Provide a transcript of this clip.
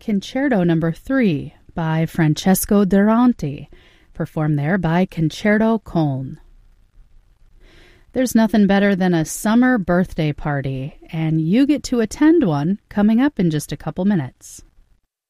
Concerto Number 3 by Francesco Durante, performed there by Concerto Köln. There's nothing better than a summer birthday party, and you get to attend one coming up in just a couple minutes.